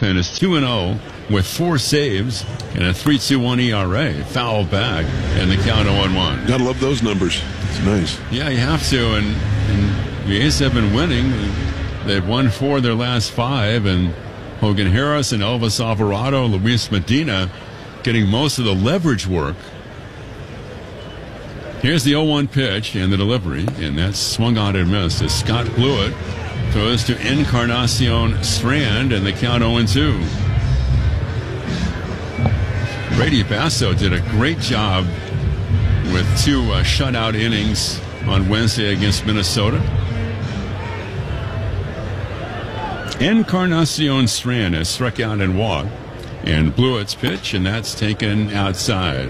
bullpen is 2-0 with 4 saves and a 3.21 ERA. Foul back, and the count 0-1. Gotta love those numbers. It's nice. Yeah, you have to. And the A's have been winning. They've won 4 of their last 5, and Hogan Harris and Elvis Alvarado, Luis Medina getting most of the leverage work. Here's the 0-1 pitch and the delivery, and that's swung on and missed as Scott Blewett throws to Encarnacion Strand, and the count 0-2. Brady Basso did a great job with 2 shutout innings on Wednesday against Minnesota. Encarnacion Strand has struck out and walked, and Blewett's pitch, and that's taken outside.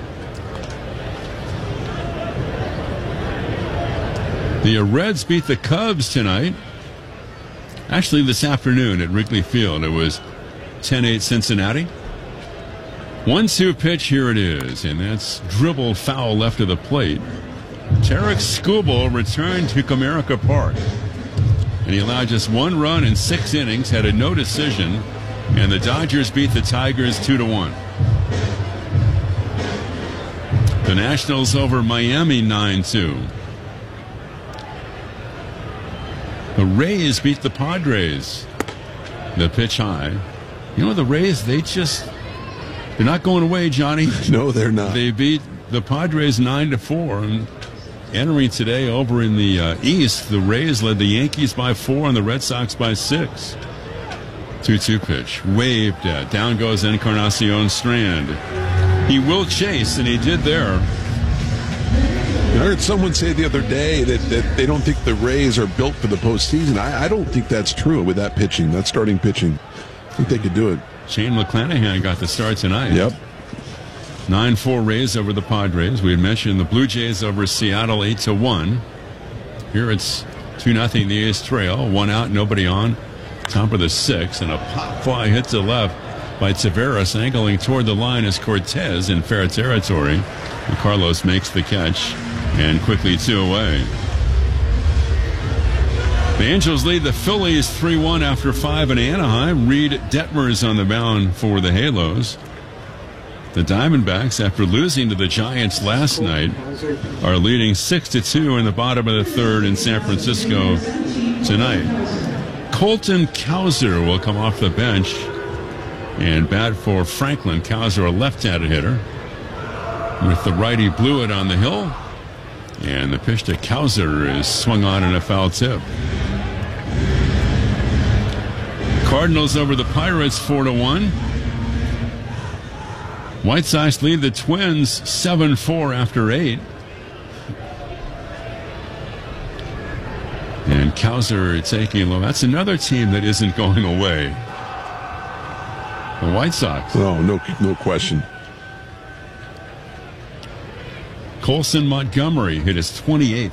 The Reds beat the Cubs tonight. Actually, this afternoon at Wrigley Field, it was 10-8 Cincinnati. 1-2 pitch, here it is, and that's dribbled foul left of the plate. Tarek Skubal returned to Comerica Park, and he allowed just 1 run in 6 innings, had a no decision, and the Dodgers beat the Tigers 2-1. The Nationals over Miami 9-2. The Rays beat the Padres. The pitch high. You know, the Rays, they're not going away, Johnny. No, they're not. They beat the Padres 9-4. And entering today over in the East, the Rays led the Yankees by 4 and the Red Sox by 6. 2-2 pitch. Waved at. Down goes Encarnacion Strand. He will chase, and he did there. I heard someone say the other day that they don't think the Rays are built for the postseason. I don't think that's true with that pitching, that starting pitching. I think they could do it. Shane McClanahan got the start tonight. Yep. 9-4 Rays over the Padres. We had mentioned the Blue Jays over Seattle 8-1. Here it's 2-0 the A's trail. 1 out, nobody on. Top of the 6th, and a pop fly hit to left by Taveras, angling toward the line as Cortez in fair territory. And Carlos makes the catch, and quickly 2 away. The Angels lead the Phillies 3-1 after 5 in Anaheim. Reed Detmers on the mound for the Halos. The Diamondbacks, after losing to the Giants last night, are leading 6-2 in the bottom of the 3rd in San Francisco tonight. Colton Cowser will come off the bench and bat for Franklin. Cowser, a left-handed hitter, with the righty Blewett on the hill. And the pitch to Cowser is swung on in a foul tip. Cardinals over the Pirates 4-1. White Sox lead the Twins 7-4 after 8. And Cowser taking low. That's another team that isn't going away. The White Sox. Oh, no question. Colson Montgomery hit his 28th.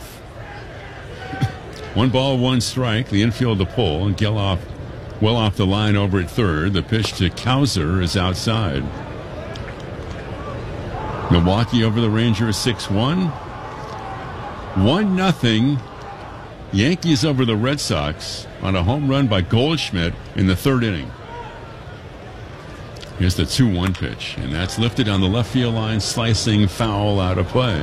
1 ball, 1 strike. The infield to pull, and Geloff well off the line over at 3rd. The pitch to Cowser is outside. Milwaukee over the Rangers 6-1. 1-0 Yankees over the Red Sox on a home run by Goldschmidt in the 3rd inning. Here's the 2-1 pitch, and that's lifted on the left field line, slicing foul out of play.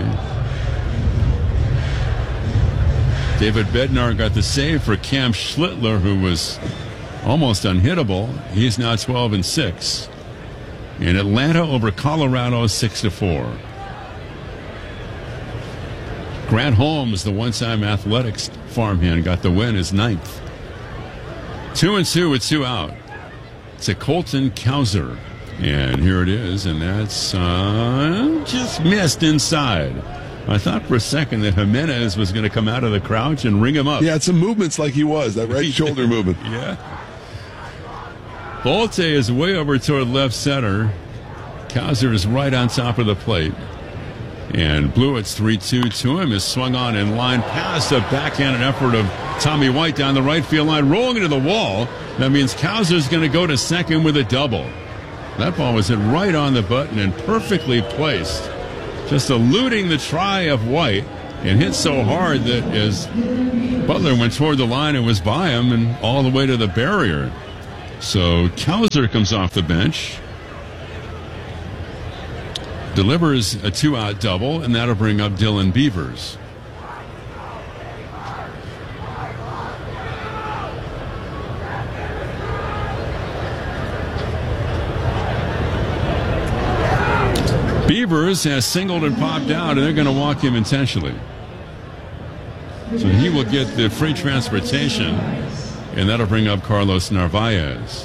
David Bednar got the save for Cam Schlittler, who was almost unhittable. He's now 12-6. And Atlanta over Colorado 6-4. Grant Holmes, the one-time Athletics farmhand, got the win, his 9th. 2-2 with 2 out. It's a Colton Cowser. And here it is, and that's just missed inside. I thought for a second that Jimenez was going to come out of the crouch and ring him up. Yeah, it's some movements like he was, that right shoulder movement. Yeah. Volte is way over toward left center. Cowser is right on top of the plate. And Blewett's 3-2 to him is swung on in line past a backhanded effort of Tommy White down the right field line, rolling into the wall. That means Cowser's going to go to second with a double. That ball was hit right on the button and perfectly placed, just eluding the try of White, and hit so hard that as Butler went toward the line and was by him and all the way to the barrier. So Cowser comes off the bench, delivers a 2-out double, and that'll bring up Dylan Beavers. Beavers has singled and popped out, and they're going to walk him intentionally. So he will get the free transportation, and that'll bring up Carlos Narvaez.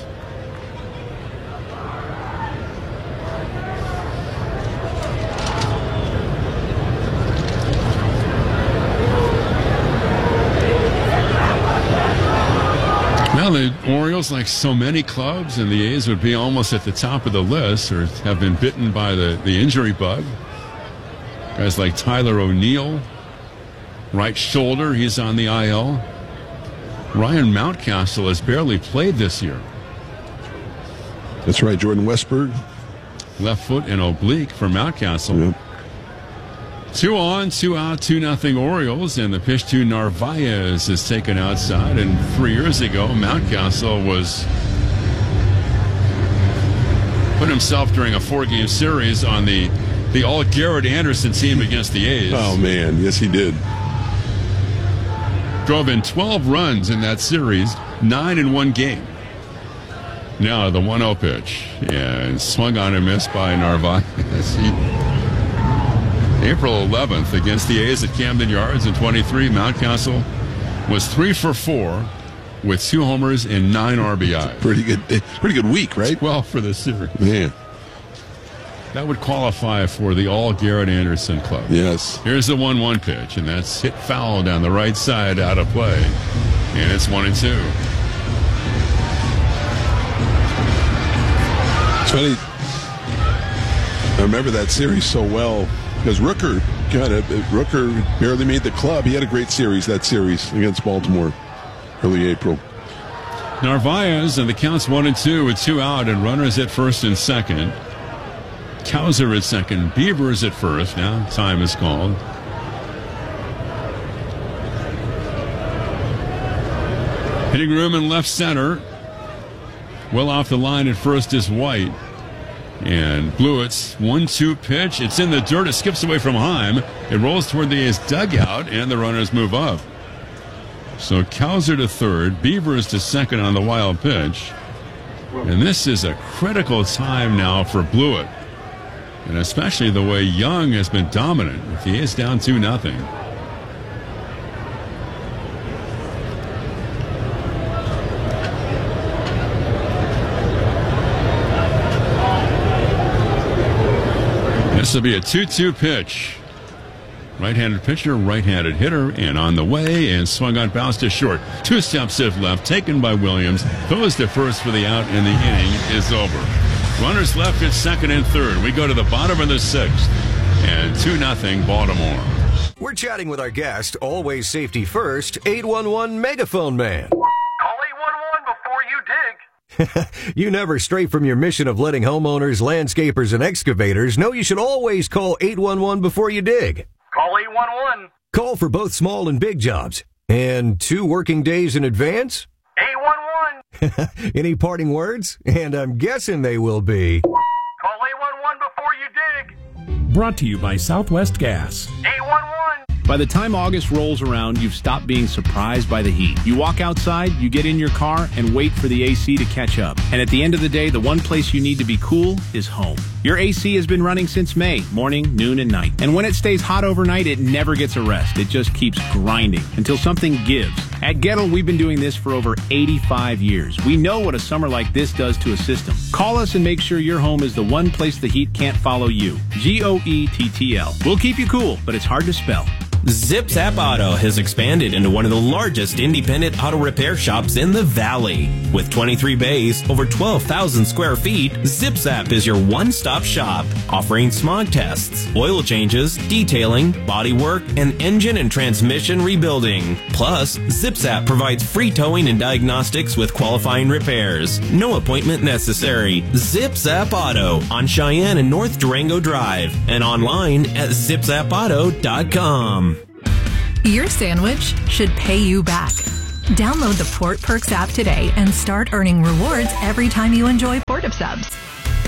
Now the Orioles, like so many clubs, and the A's would be almost at the top of the list or have been bitten by the injury bug. Guys like Tyler O'Neill, right shoulder, he's on the IL. Ryan Mountcastle has barely played this year. That's right, Jordan Westberg. Left foot and oblique for Mountcastle. Yep. 2 on, 2 out, 2-0 Orioles, and the pitch to Narvaez is taken outside. And 3 years ago, Mountcastle put himself during a 4-game series on the all Garrett Anderson team against the A's. Oh, man. Yes, he did. Drove in 12 runs in that series, 9 in one game. Now the 1-0 pitch. Yeah, swung on and missed by Narvaez. April 11th against the A's at Camden Yards in 23, Mountcastle was 3 for 4 with 2 homers and 9 RBI. Pretty good week, right? Well, for the series. Man. That would qualify for the all Garrett Anderson club. Yes. Here's the 1-1 pitch, and that's hit foul down the right side, out of play. And it's 1-2. It's funny. I remember that series so well because Rooker barely made the club. He had a great series, that series against Baltimore, early April. Narvaez, and the count's 1-2 with 2 out and runners at first and second. Cowser at second, Beavers at first. Now time is called. Hitting room in left center. Well off the line at first is White. And Blewett's 1-2 pitch. It's in the dirt. It skips away from Heim. It rolls toward the A's dugout, and the runners move up. So Cowser to third, Beavers to second on the wild pitch. And this is a critical time now for Blewett. And especially the way Young has been dominant with the A's down 2-0. This will be a 2-2 pitch. Right-handed pitcher, right-handed hitter, and on the way, and swung on, bounced to short. 2 steps to left, taken by Williams. Goes to first for the out, and the inning is over. Runners left at second and third. We go to the bottom of the 6th, and 2-0 Baltimore. We're chatting with our guest, always safety first, 811 Megaphone Man. Call 811 before you dig. You never stray from your mission of letting homeowners, landscapers, and excavators know you should always call 811 before you dig. Call 811. Call for both small and big jobs. And 2 working days in advance? 811. Any parting words? And I'm guessing they will be... Call 811 before you dig. Brought to you by Southwest Gas. 811. By the time August rolls around, you've stopped being surprised by the heat. You walk outside, you get in your car, and wait for the AC to catch up. And at the end of the day, the one place you need to be cool is home. Your AC has been running since May, morning, noon, and night. And when it stays hot overnight, it never gets a rest. It just keeps grinding until something gives. At Gettle, we've been doing this for over 85 years. We know what a summer like this does to a system. Call us and make sure your home is the one place the heat can't follow you. GOETTL. We'll keep you cool, but it's hard to spell. ZipZap Auto has expanded into one of the largest independent auto repair shops in the Valley. With 23 bays, over 12,000 square feet, ZipZap is your one-stop shop, offering smog tests, oil changes, detailing, bodywork, and engine and transmission rebuilding. Plus, ZipZap provides free towing and diagnostics with qualifying repairs. No appointment necessary. ZipZap Auto on Cheyenne and North Durango Drive and online at zipzapauto.com. Your sandwich should pay you back. Download the Port Perks app today and start earning rewards every time you enjoy Port of Subs.